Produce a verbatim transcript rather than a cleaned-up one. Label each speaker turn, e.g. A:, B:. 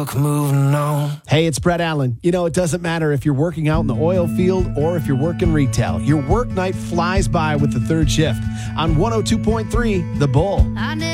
A: luck moving on.
B: Hey, it's Brett Allen. You know, it doesn't matter if you're working out in the oil field or if you're working retail. Your work night flies by with the third shift on one oh two point three The Bull.